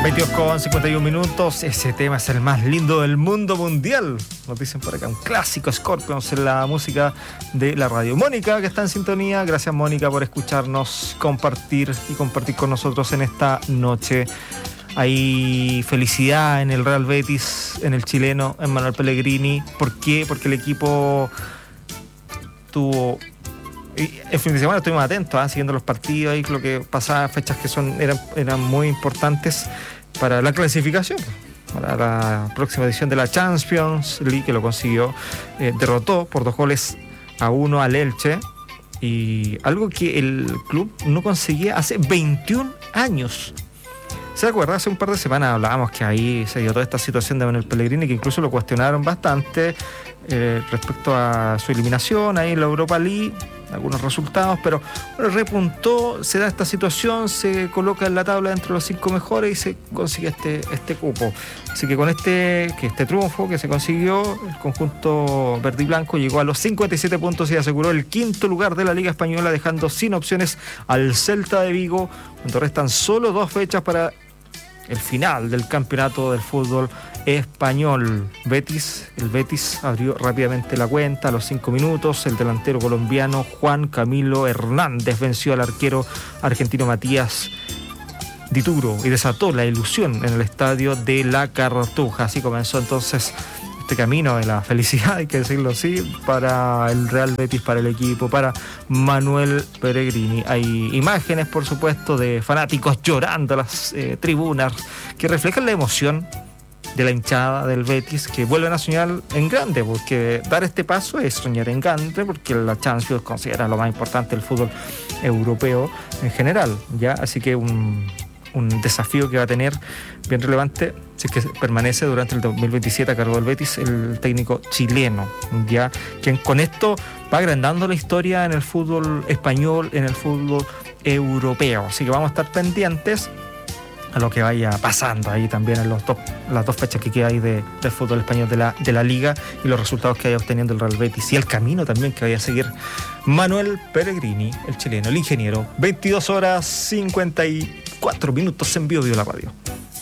22:51. Ese tema es el más lindo del mundo mundial. Nos dicen por acá, un clásico Scorpions en la música de la radio. Mónica, que está en sintonía. Gracias, Mónica, por escucharnos, compartir con nosotros en esta noche. Hay felicidad en el Real Betis, en el chileno, en Manuel Pellegrini. ¿Por qué? Porque el equipo tuvo... El fin de semana estuvimos atentos, siguiendo los partidos y lo que pasaba, fechas que eran muy importantes para la clasificación, para la próxima edición de la Champions League, que lo consiguió. Derrotó por 2-1 al Elche, y algo que el club no conseguía hace 21 años. ¿Se acuerda? Hace un par de semanas hablábamos que ahí se dio toda esta situación de Manuel Pellegrini, que incluso lo cuestionaron bastante respecto a su eliminación ahí en la Europa League, algunos resultados, pero bueno, repuntó, se da esta situación, se coloca en la tabla entre los 5 mejores y se consigue este cupo. Así que con este triunfo que se consiguió, el conjunto verde y blanco llegó a los 57 puntos y aseguró el 5º lugar de la Liga Española, dejando sin opciones al Celta de Vigo, cuando restan solo 2 fechas para el final del campeonato del fútbol español. El Betis abrió rápidamente la cuenta a los 5 minutos. El delantero colombiano Juan Camilo Hernández venció al arquero argentino Matías Dituro y desató la ilusión en el estadio de La Cartuja. Así comenzó entonces este camino de la felicidad, hay que decirlo así, para el Real Betis, para el equipo, para Manuel Pellegrini. Hay imágenes, por supuesto, de fanáticos llorando a las tribunas, que reflejan la emoción de la hinchada del Betis, que vuelven a soñar en grande, porque dar este paso es soñar en grande, porque la Champions considera lo más importante del fútbol europeo en general, ¿ya? Así que un desafío que va a tener bien relevante si es que permanece durante el 2027 a cargo del Betis el técnico chileno, ya, quien con esto va agrandando la historia en el fútbol español, en el fútbol europeo. Así que vamos a estar pendientes a lo que vaya pasando ahí también en las 2 fechas que queda ahí del fútbol español de la Liga, y los resultados que vaya obteniendo el Real Betis y el camino también que vaya a seguir Manuel Pellegrini, el chileno, el ingeniero. 22:54 en Vivo la radio.